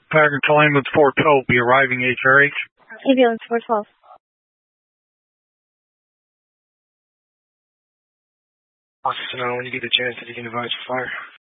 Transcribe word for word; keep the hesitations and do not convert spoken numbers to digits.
Fire Control Ambulance four twelve, be arriving H R H. Ambulance four twelve. So now when you get the chance, you can advise for fire.